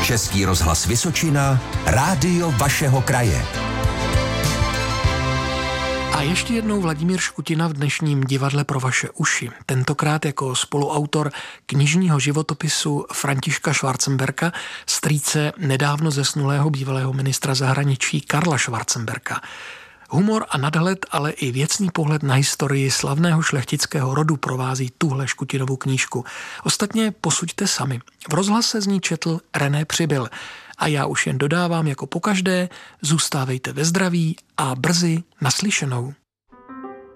Český rozhlas Vysočina, rádio vašeho kraje. A ještě jednou Vladimír Škutina v dnešním divadle pro vaše uši. Tentokrát jako spoluautor knižního životopisu Františka Schwarzenberga, strýce nedávno zesnulého bývalého ministra zahraničí Karla Schwarzenberga. Humor a nadhled, ale i věcný pohled na historii slavného šlechtického rodu provází tuhle Škutinovu knížku. Ostatně posuďte sami. V rozhlase z ní četl René Přibyl. A já už jen dodávám jako pokaždé, zůstávejte ve zdraví a brzy naslyšenou.